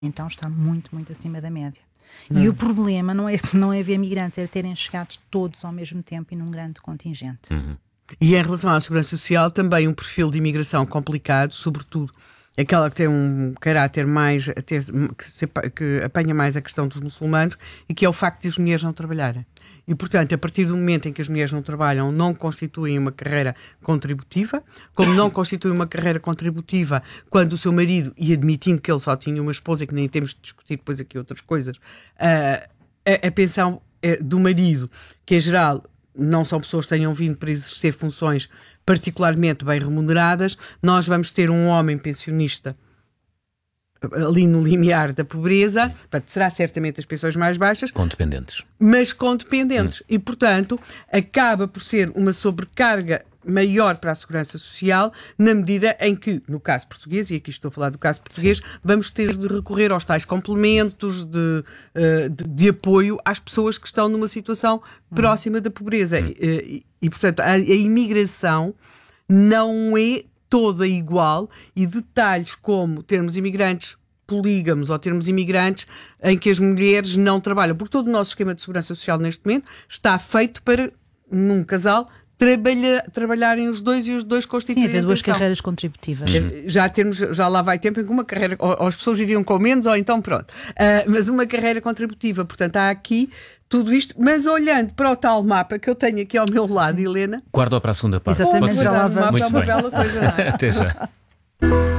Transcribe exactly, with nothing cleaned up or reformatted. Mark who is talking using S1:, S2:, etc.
S1: então está muito, muito acima da média.
S2: Não.
S1: E o problema não é, não é haver migrantes, é terem chegado todos ao mesmo tempo e num grande contingente.
S3: Uhum.
S2: E em relação à segurança social, também um perfil de imigração complicado, sobretudo aquela que tem um caráter mais, até, que, se, que apanha mais a questão dos muçulmanos, e que é o facto de as mulheres não trabalharem. E, portanto, a partir do momento em que as mulheres não trabalham, não constituem uma carreira contributiva, como não constituem uma carreira contributiva quando o seu marido, e admitindo que ele só tinha uma esposa, e que nem temos de discutir depois aqui outras coisas, a, a, a pensão do marido, que em geral não são pessoas que tenham vindo para exercer funções particularmente bem remuneradas, nós vamos ter um homem pensionista ali no limiar da pobreza, portanto, será certamente as pensões mais baixas,
S3: com dependentes,
S2: mas com dependentes.
S3: Hum.
S2: E, portanto, acaba por ser uma sobrecarga maior para a segurança social, na medida em que, no caso português, e aqui estou a falar do caso português, Sim. vamos ter de recorrer aos tais complementos de, de, de apoio às pessoas que estão numa situação hum. próxima da pobreza. Hum. E, e, portanto, a, a imigração não é toda igual, e detalhes como termos imigrantes polígamos ou termos imigrantes em que as mulheres não trabalham, porque todo o nosso esquema de segurança social neste momento está feito para, num casal, trabalha, trabalharem os dois e os dois constituem.
S1: Sim, haver duas carreiras contributivas.
S2: Uhum. Já, temos, já lá vai tempo em que uma carreira, ou, ou as pessoas viviam com menos, ou então pronto. Uh, mas uma carreira contributiva, portanto há aqui tudo isto, mas olhando para o tal mapa que eu tenho aqui ao meu lado, Helena...
S3: Guarda para a segunda parte.
S1: Exatamente, já lá vamos.
S3: Muito
S2: é uma
S3: bem.
S2: bela coisa.
S3: Até já.